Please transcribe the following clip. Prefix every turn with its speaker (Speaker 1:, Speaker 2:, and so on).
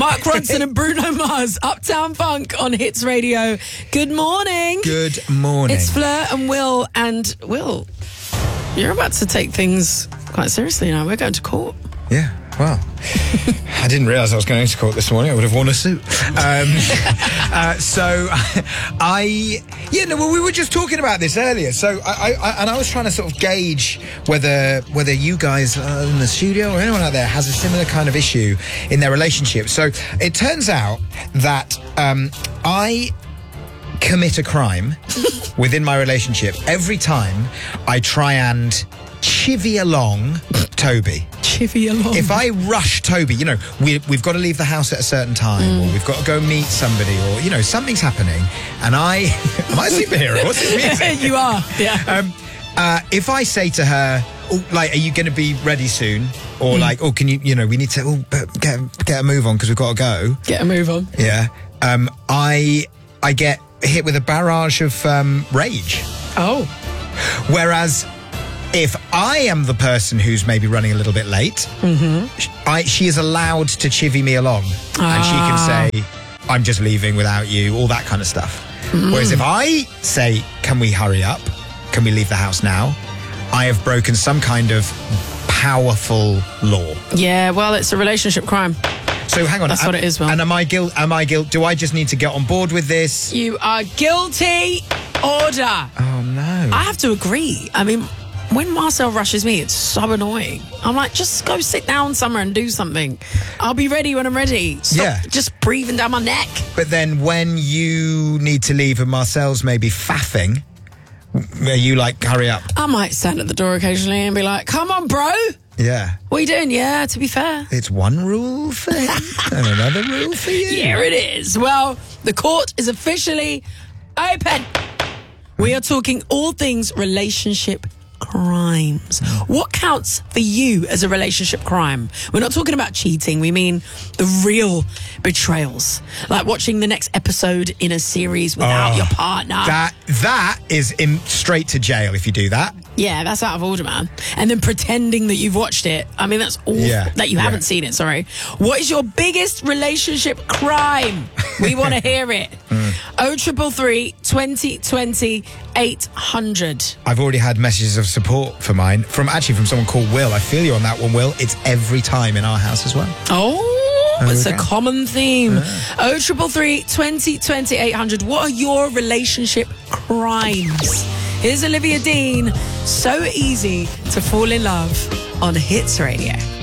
Speaker 1: Mark Ronson and Bruno Mars, Uptown Funk on Hits Radio. Good morning.
Speaker 2: Good morning.
Speaker 1: It's Fleur and Will. And Will, you're about to take things quite seriously now. We're going to court.
Speaker 2: Yeah, well, I didn't realise I was going to court this morning. I would have worn a suit. We were just talking about this earlier. So I was trying to sort of gauge whether you guys in the studio or anyone out there has a similar kind of issue in their relationship. So it turns out that I commit a crime within my relationship every time I try and chivvy along Toby.
Speaker 1: Chivvy along.
Speaker 2: If I rush Toby, we've got to leave the house at a certain time, or we've got to go meet somebody, or, something's happening, and am I a superhero? What's this music?
Speaker 1: You are, yeah.
Speaker 2: If I say to her, are you going to be ready soon? Or can you, we need to get a move on because we've got to go.
Speaker 1: Get a move on.
Speaker 2: Yeah. I get hit with a barrage of rage.
Speaker 1: Oh.
Speaker 2: Whereas if I am the person who's maybe running a little bit late, she is allowed to chivvy me along. And she can say, I'm just leaving without you, all that kind of stuff. Whereas if I say, can we hurry up? Can we leave the house now? I have broken some kind of powerful law.
Speaker 1: Yeah, well, it's a relationship crime.
Speaker 2: So hang on.
Speaker 1: That's what it is, Will.
Speaker 2: And am I guilt? Do I just need to get on board with this?
Speaker 1: You are guilty. Order.
Speaker 2: Oh, no.
Speaker 1: I have to agree. I mean, when Marcel rushes me, it's so annoying. I'm like, just go sit down somewhere and do something. I'll be ready when I'm ready. Stop just breathing down my neck.
Speaker 2: But then when you need to leave and Marcel's maybe faffing, are you like, hurry up?
Speaker 1: I might stand at the door occasionally and be like, come on, bro.
Speaker 2: Yeah.
Speaker 1: What are you doing? Yeah, to be fair.
Speaker 2: It's one rule for him and another rule for you.
Speaker 1: Here it is. Well, the court is officially open. We are talking all things relationship crimes. What counts for you as a relationship crime? We're not talking about cheating. We mean the real betrayals, like watching the next episode in a series without your partner.
Speaker 2: That is straight to jail if you do that.
Speaker 1: Yeah, that's out of order, man. And then pretending that you've watched it. I mean, that's awful. That you haven't seen it, sorry. What is your biggest relationship crime? We want to hear it. 0333 2020 800.
Speaker 2: I've already had messages of support for mine from someone called Will. I feel you on that one, Will. It's every time in our house as well.
Speaker 1: It's a common theme. 0333 2020 800. What are your relationship crimes? Here's Olivia Dean. So easy to fall in love on Hits Radio.